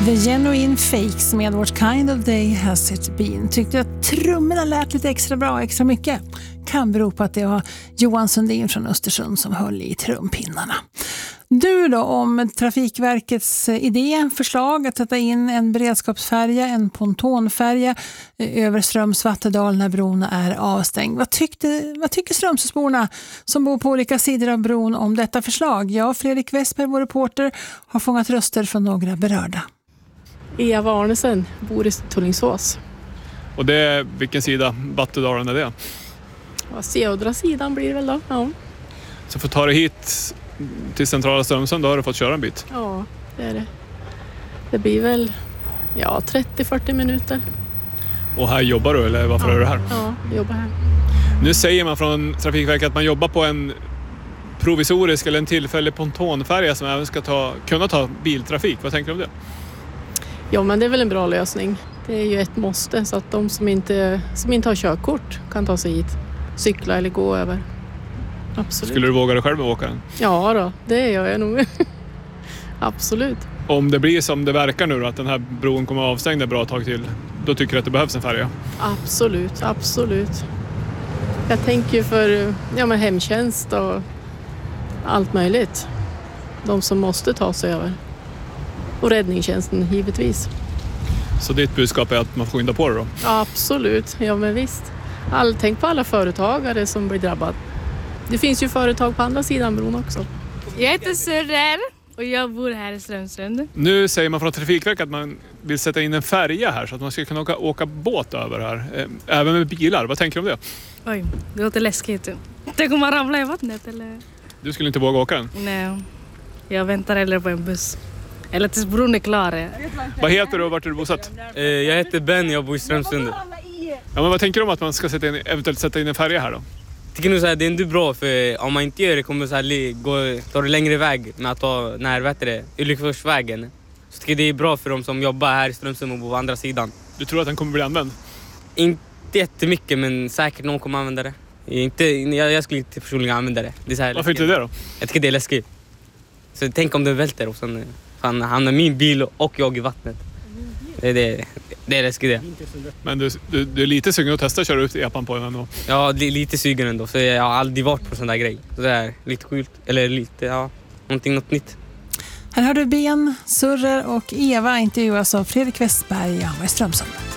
The Genuine Fakes med What Kind of Day Has It Been. Tyckte att trummorna lät lite extra bra, extra mycket. Kan bero på att det var Johan Sundin från Östersund som höll i trumpinnarna. Du då, om Trafikverkets idé, förslag att sätta in en beredskapsfärja, en pontonfärja över Strömsvattedal när bron är avstängd. Vad tycker Strömsborna som bor på olika sidor av bron om detta förslag? Ja, Fredrik Westberg, vår reporter, har fångat röster från några berörda. Eva Arnesen bor i Tullingsås. Och det är vilken sida Vattedalen är det? Ja, södra sidan blir det väl då, ja. Så för att ta dig hit till centrala Strömsund, då har du fått köra en bit? Ja, det är det. Det blir väl 30-40 minuter. Och här jobbar du, eller varför är du här? Ja, jag jobbar här. Nu säger man från Trafikverket att man jobbar på en provisorisk eller en tillfällig pontonfärja som även ska kunna ta biltrafik. Vad tänker du om det? Ja, men det är väl en bra lösning. Det är ju ett måste så att de som inte har körkort kan ta sig hit. Cykla eller gå över. Absolut. Skulle du våga dig själv åka den? Ja då, det gör jag nog. Absolut. Om det blir som det verkar nu då, att den här bron kommer att avstänga ett bra tag till, då tycker du att det behövs en färja? Absolut, absolut. Jag tänker ju för hemtjänst och allt möjligt. De som måste ta sig över. Och räddningstjänsten givetvis. Så ditt budskap är att man får skynda på det då? Absolut, ja men visst. Tänk på alla företagare som blir drabbade. Det finns ju företag på andra sidan bron också. Jag heter Surrer och jag bor här i Strömsund. Nu säger man från Trafikverket att man vill sätta in en färja här så att man ska kunna åka båt över här. Även med bilar. Vad tänker du om det? Oj, det låter läskigt. Tänk om man ramlar i vattnet eller... Du skulle inte våga åka den? Nej, jag väntar hellre på en buss. Eller tills bron är klar. Vad heter du och vart är du bosatt? Jag heter Ben, jag bor i Strömsund. Ja, men vad tänker du om att man ska eventuellt sätta in en färja här då? Jag tycker nog så här, det är inte bra för om man inte gör det kommer så här ta det längre väg med att ta Ulriksforsvägen. Så jag tycker det är bra för de som jobbar här i Strömsund och bor på andra sidan. Du tror att den kommer bli använd? Inte jättemycket, men säkert någon kommer använda det. Jag skulle inte personligen använda det. Det är så här. Varför inte det då? Jag tycker det är läskigt. Så tänk om det välter och sen hamnar min bil och jag i vattnet. Det är läskigt det. Men du är lite sugen att testa att köra ut epan på den ändå? Ja, lite sugen ändå. För jag har aldrig varit på sån där grej. Så det är lite sjukt. Eller lite, något nytt. Här har du Ben, Surrer och Eva intervjuas av Fredrik Westberg i Strömsund.